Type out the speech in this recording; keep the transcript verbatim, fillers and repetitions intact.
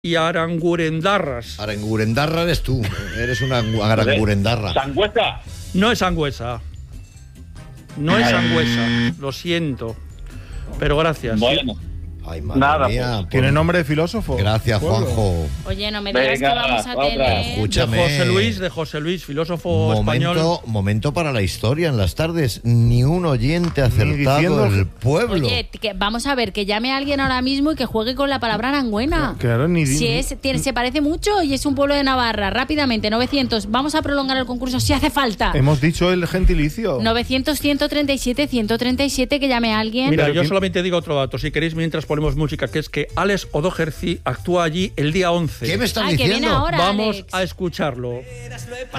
y Arangurendarras. Arangurendarra eres tú, eres una arangurendarra. ¿Sangüesa? No es Sangüesa. No es Sangüesa, lo siento. Pero gracias. Bueno. Ay, madre Nada, mía. pues. ¿Tiene nombre de filósofo? Gracias, Juanjo. Oye, no me digas Venga, que vamos a otra. tener... Escúchame. De José Luis, de José Luis, filósofo español. Momento, momento para la historia en las tardes. Ni un oyente acertado diciendo- el pueblo. Oye, que vamos a ver, que llame a alguien ahora mismo y que juegue con la palabra Arangüena. Claro, ni- Si ni- es, tiene- se parece mucho y es un pueblo de Navarra. Rápidamente, novecientos. Vamos a prolongar el concurso si hace falta. Hemos dicho el gentilicio. novecientos, ciento treinta y siete, ciento treinta y siete, que llame a alguien. Mira, Pero yo ¿quién- solamente digo otro dato, si queréis, mientras ponemos música, que es que Alex O'Doherty actúa allí el día once. ¿Qué me estás Ay, que viene diciendo? ahora, Vamos Alex. a escucharlo.